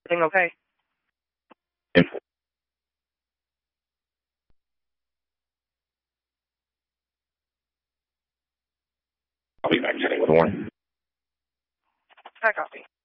Everything okay? I'll be back today with one. I copy.